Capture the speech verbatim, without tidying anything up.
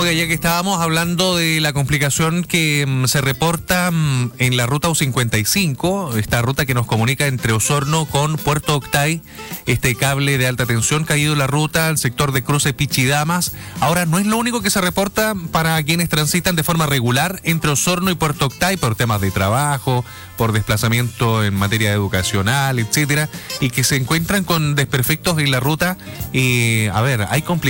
Oiga, ya que estábamos hablando de la complicación que mm, se reporta mm, en la ruta U cincuenta y cinco, esta ruta que nos comunica entre Osorno con Puerto Octay, este cable de alta tensión caído en la ruta al sector de Cruce Pichidamas. Ahora, no es lo único que se reporta para quienes transitan de forma regular entre Osorno y Puerto Octay por temas de trabajo, por desplazamiento en materia educacional, etcétera, y que se encuentran con desperfectos en la ruta. Y, a ver, hay complicaciones.